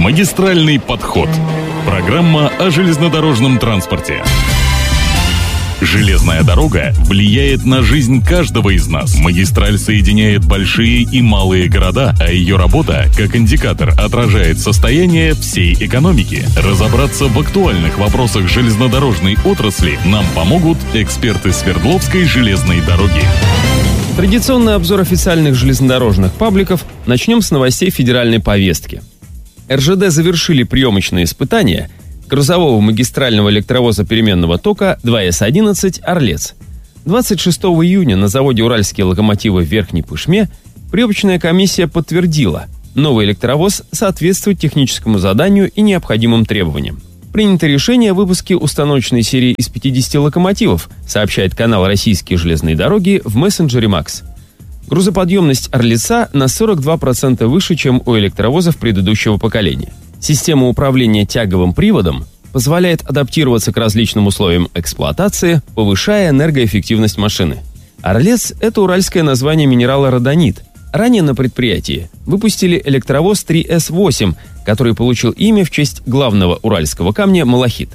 Магистральный подход. Программа о железнодорожном транспорте. Железная дорога влияет на жизнь каждого из нас. Магистраль соединяет большие и малые города, а ее работа, как индикатор, отражает состояние всей экономики. Разобраться в актуальных вопросах железнодорожной отрасли нам помогут эксперты Свердловской железной дороги. Традиционный обзор официальных железнодорожных пабликов. Начнем с новостей федеральной повестки. РЖД завершили приемочные испытания грузового магистрального электровоза переменного тока 2С11 «Орлец». 26 июня на заводе «Уральские локомотивы» в Верхней Пышме приемочная комиссия подтвердила, новый электровоз соответствует техническому заданию и необходимым требованиям. Принято решение о выпуске установочной серии из 50 локомотивов, сообщает канал «Российские железные дороги» в мессенджере «Макс». Грузоподъемность «Орлеца» на 42% выше, чем у электровозов предыдущего поколения. Система управления тяговым приводом позволяет адаптироваться к различным условиям эксплуатации, повышая энергоэффективность машины. «Орлец» — это уральское название минерала родонит. Ранее на предприятии выпустили электровоз 3С8, который получил имя в честь главного уральского камня малахит.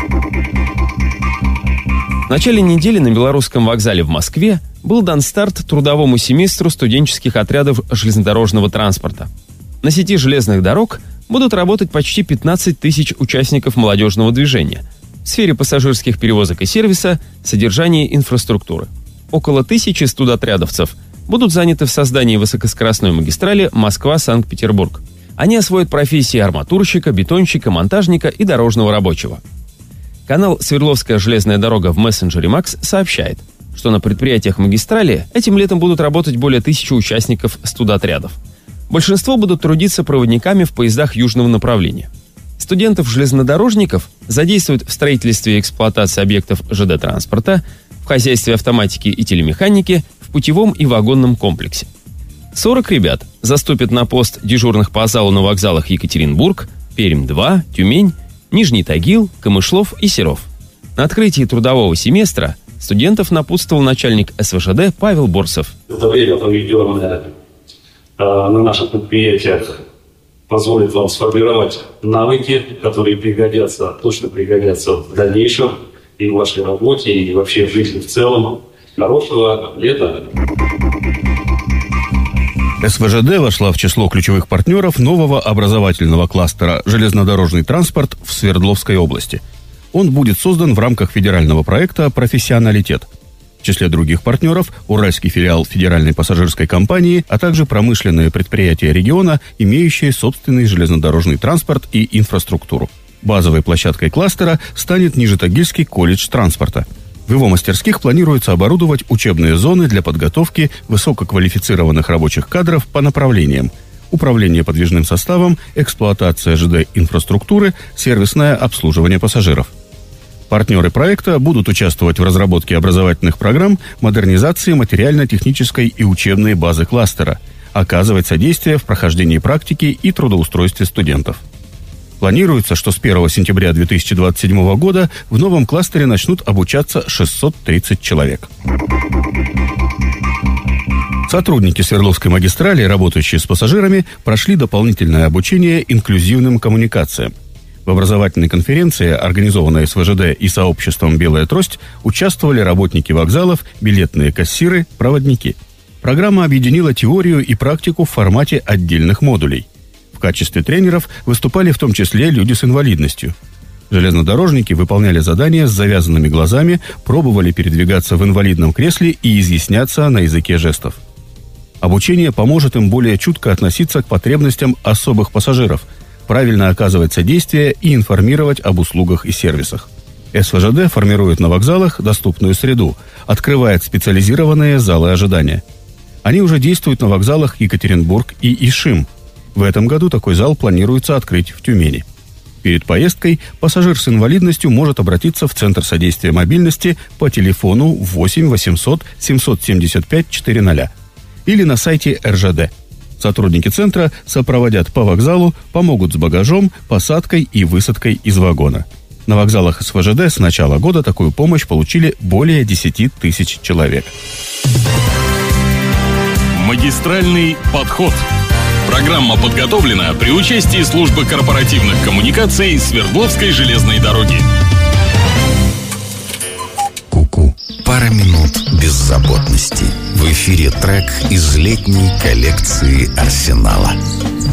В начале недели на Белорусском вокзале в Москве был дан старт трудовому семестру студенческих отрядов железнодорожного транспорта. На сети железных дорог будут работать почти 15 тысяч участников молодежного движения в сфере пассажирских перевозок и сервиса, содержания инфраструктуры. Около 1000 студотрядовцев будут заняты в создании высокоскоростной магистрали Москва-Санкт-Петербург. Они освоят профессии арматурщика, бетонщика, монтажника и дорожного рабочего. Канал «Свердловская железная дорога» в мессенджере «Макс» сообщает, что на предприятиях магистрали этим летом будут работать более 1000 участников студотрядов. Большинство будут трудиться проводниками в поездах южного направления. Студентов-железнодорожников задействуют в строительстве и эксплуатации объектов ЖД-транспорта, в хозяйстве автоматики и телемеханики, в путевом и вагонном комплексе. 40 ребят заступят на пост дежурных по залу на вокзалах Екатеринбург, Пермь-2, Тюмень, Нижний Тагил, Камышлов и Серов. На открытии трудового семестра студентов напутствовал начальник СВЖД Павел Борсов. Это время, проведенное на наших предприятиях, позволит вам сформировать навыки, которые точно пригодятся в дальнейшем и в вашей работе, и вообще в жизни в целом. Хорошего лета! СВЖД вошла в число ключевых партнеров нового образовательного кластера «Железнодорожный транспорт» в Свердловской области. Он будет создан в рамках федерального проекта «Профессионалитет». В числе других партнеров – уральский филиал Федеральной пассажирской компании, а также промышленные предприятия региона, имеющие собственный железнодорожный транспорт и инфраструктуру. Базовой площадкой кластера станет Нижнетагильский колледж транспорта. В его мастерских планируется оборудовать учебные зоны для подготовки высококвалифицированных рабочих кадров по направлениям: управление подвижным составом, эксплуатация ЖД-инфраструктуры, сервисное обслуживание пассажиров. Партнеры проекта будут участвовать в разработке образовательных программ, модернизации материально-технической и учебной базы кластера, оказывать содействие в прохождении практики и трудоустройстве студентов. Планируется, что с 1 сентября 2027 года в новом кластере начнут обучаться 630 человек. Сотрудники Свердловской магистрали, работающие с пассажирами, прошли дополнительное обучение инклюзивным коммуникациям. В образовательной конференции, организованной СВЖД и сообществом «Белая трость», участвовали работники вокзалов, билетные кассиры, проводники. Программа объединила теорию и практику в формате отдельных модулей. В качестве тренеров выступали в том числе люди с инвалидностью. Железнодорожники выполняли задания с завязанными глазами, пробовали передвигаться в инвалидном кресле и изъясняться на языке жестов. Обучение поможет им более чутко относиться к потребностям особых пассажиров, правильно оказывать содействие и информировать об услугах и сервисах. СВЖД формирует на вокзалах доступную среду, открывает специализированные залы ожидания. Они уже действуют на вокзалах Екатеринбург и Ишим. В этом году такой зал планируется открыть в Тюмени. Перед поездкой пассажир с инвалидностью может обратиться в Центр содействия мобильности по телефону 8 800 775 400 или на сайте РЖД. Сотрудники центра сопроводят по вокзалу, помогут с багажом, посадкой и высадкой из вагона. На вокзалах СВЖД с начала года такую помощь получили более 10 тысяч человек. Магистральный подход. Программа подготовлена при участии службы корпоративных коммуникаций Свердловской железной дороги. Ку-ку. Пара минут беззаботности. В эфире трек из летней коллекции «Арсенала».